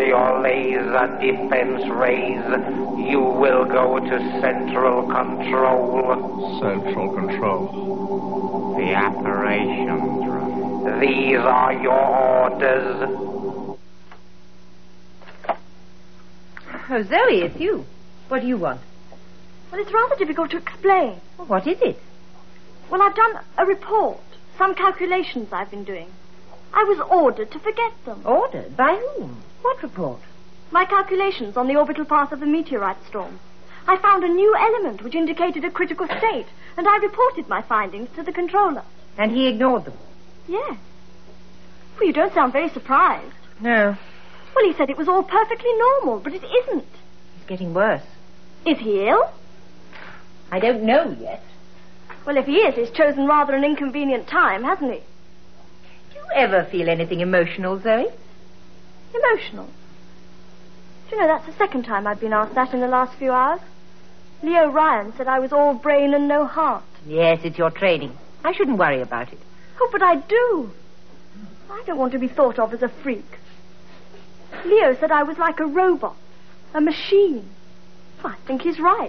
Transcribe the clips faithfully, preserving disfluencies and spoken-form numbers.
your laser defense rays, you will go to Central Control. Central Control. The operations room. These are your orders. Oh, Zoe, it's you. What do you want? Well, it's rather difficult to explain. Well, what is it? Well, I've done a report. Some calculations I've been doing. I was ordered to forget them. Ordered? By whom? What report? My calculations on the orbital path of the meteorite storm. I found a new element which indicated a critical state, and I reported my findings to the controller. And he ignored them? Yes. Well, you don't sound very surprised. No. Well, he said it was all perfectly normal, but it isn't. It's getting worse. Is he ill? I don't know yet. Well, if he is, he's chosen rather an inconvenient time, hasn't he? Do you ever feel anything emotional, Zoe? Emotional? Do you know, that's the second time I've been asked that in the last few hours. Leo Ryan said I was all brain and no heart. Yes, it's your training. I shouldn't worry about it. Oh, but I do. I don't want to be thought of as a freak. Leo said I was like a robot, a machine. I think he's right.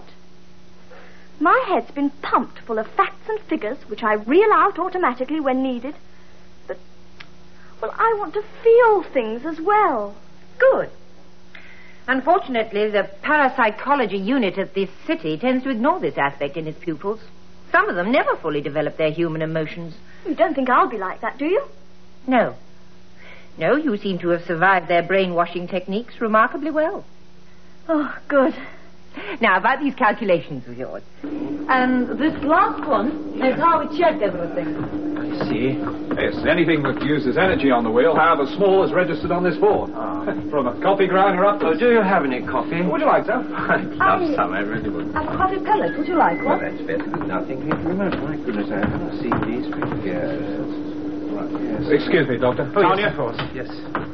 My head's been pumped full of facts and figures, which I reel out automatically when needed. But, well, I want to feel things as well. Good. Unfortunately, the parapsychology unit at this city tends to ignore this aspect in its pupils. Some of them never fully develop their human emotions. You don't think I'll be like that, do you? No. No, you seem to have survived their brainwashing techniques remarkably well. Oh, good. Now, about these calculations of yours. And this last one is how we checked everything. I see. Yes, anything that uses energy on the wheel, however small, is registered on this board. Oh. From a coffee grinder up to... Oh, do you have any coffee? Would you like some? I'd love I- some, I really would. A coffee pellet, would you like Well, one? that's better than nothing. Thank you very much. My goodness, I haven't seen these figures. Right, yes. Excuse me, Doctor. Oh, Tanya? yes, of course, yes.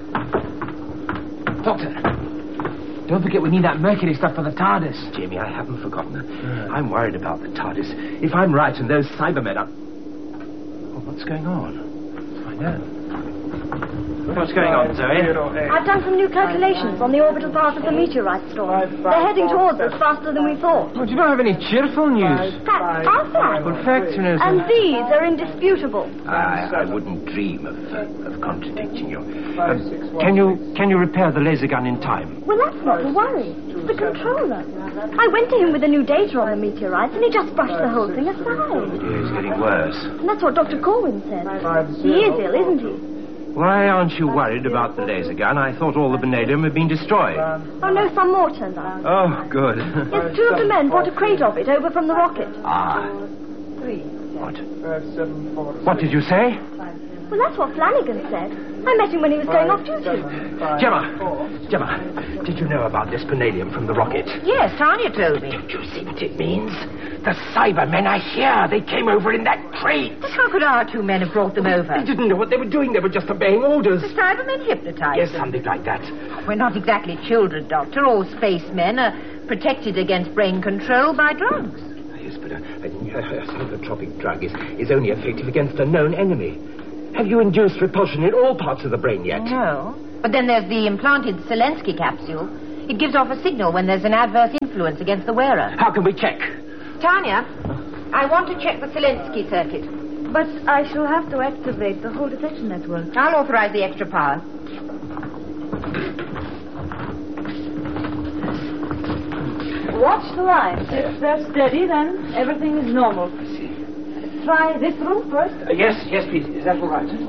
Doctor, don't forget we need that mercury stuff for the TARDIS. Jamie, I haven't forgotten it. I'm worried about the TARDIS. If I'm right and those Cybermen are... Oh, what's going on? I know. What's going on, Zoe? I've done some new calculations on the orbital path of the meteorite storm. They're heading towards us faster than we thought. Oh, do you not have any cheerful news? Facts are facts. Well, facts, you know. And these are indisputable. I, I wouldn't dream of, uh, of contradicting you. Um, can you can you repair the laser gun in time? Well, that's not a worry. It's the controller. I went to him with the new data on the meteorites, and he just brushed the whole thing aside. It's getting worse. And that's what Doctor Corwin said. He is ill, isn't he? Why aren't you worried about the laser gun? I thought all the vanadium had been destroyed. Oh, no, some more turned up. Oh, good. Yes, two of the men brought a crate of it over from the rocket. Ah. What? What did you say? Well, that's what Flanagan said. I met him when he was going off duty. Gemma, Gemma, did you know about this vanadium from the rocket? Yes, Tanya told me. Don't you see what it means? The Cybermen are here. They came over in that crate. But how could our two men have brought them over? They didn't know what they were doing. They were just obeying orders. The Cybermen hypnotized Yes, them. something like that. We're not exactly children, Doctor. All spacemen are protected against brain control by drugs. Yes, but a, a, a psychotropic drug is, is only effective against a known enemy. Have you induced repulsion in all parts of the brain yet? No. But then there's the implanted Zelensky capsule. It gives off a signal when there's an adverse influence against the wearer. How can we check? Tanya, I want to check the Zelensky circuit. But I shall have to activate the whole detection network. I'll authorize the extra power. Watch the lines. If they're steady, then everything is normal. I see. Try this room first. Uh, yes, yes, please. Is that all right? Uh,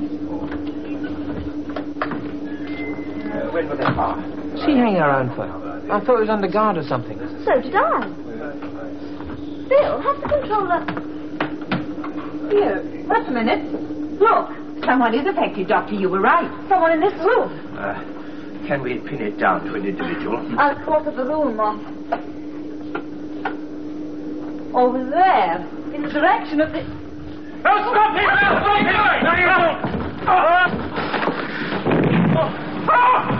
when will that power? What's he hanging around for? I thought he was under guard or something. So did I. Bill, have the controller... Here, wait a minute. Look, Someone is affected, Doctor. You were right. someone in this room. Uh, can we pin it down to an individual? I'll quarter the room off. Over there, in the direction of the... Oh, stop him! Stop him! No, you don't! Oh. Oh.